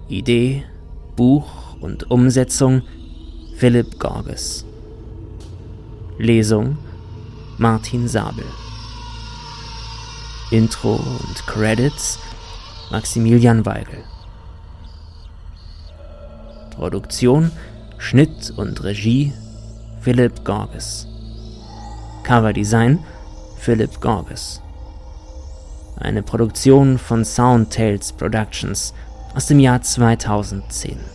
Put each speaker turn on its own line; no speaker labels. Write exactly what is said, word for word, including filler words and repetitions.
Idee, Buch und Umsetzung Philipp Gorges. Lesung Martin Sabel. Intro und Credits Maximilian Weigel. Produktion, Schnitt und Regie Philipp Gorges. Coverdesign Philipp Gorges. Eine Produktion von Sound Tales Productions aus dem Jahr zweitausendzehn.